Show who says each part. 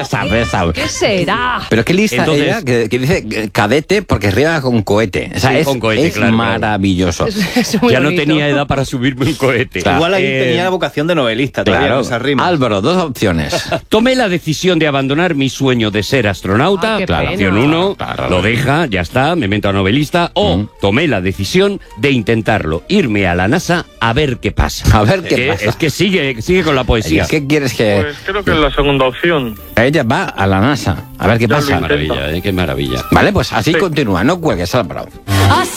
Speaker 1: está.
Speaker 2: ¿Qué será?
Speaker 1: Pero qué lista
Speaker 3: Entonces,
Speaker 1: ella, que dice cadete porque rima con cohete. O sea,
Speaker 3: Sí,
Speaker 1: es,
Speaker 3: con cohete,
Speaker 1: es
Speaker 3: claro,
Speaker 1: maravilloso.
Speaker 2: Es muy
Speaker 3: Ya no
Speaker 2: bonito.
Speaker 3: tenía edad para subirme un cohete.
Speaker 4: Igual ahí tenía la vocación de novelista todavía
Speaker 1: Claro.
Speaker 4: con esas rimas.
Speaker 1: Álvaro, dos opciones.
Speaker 3: Tomé la decisión de abandonar mi sueño de ser astronauta.
Speaker 2: Ay, qué
Speaker 3: Claro.
Speaker 2: pena.
Speaker 3: Opción 1,
Speaker 1: Claro.
Speaker 3: lo deja, ya está, me meto a novelista. O tomé la decisión de intentarlo, irme a la NASA a ver qué pasa.
Speaker 1: A ver qué pasa.
Speaker 3: Es que sigue con la poesía.
Speaker 1: ¿Qué quieres que...?
Speaker 5: Pues creo que es la segunda opción.
Speaker 1: Ella va a la NASA. A ver qué
Speaker 5: Ya lo
Speaker 1: pasa.
Speaker 5: intento.
Speaker 3: Qué maravilla.
Speaker 1: Vale, pues así continúa. No cuelgues, Álvaro.